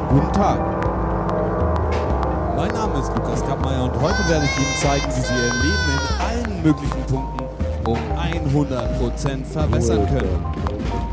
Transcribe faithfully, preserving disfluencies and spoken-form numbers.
Guten Tag. Mein Name ist Lukas Kappmeier und heute werde ich Ihnen zeigen, wie Sie Ihr Leben in allen möglichen Punkten um hundert Prozent verbessern können.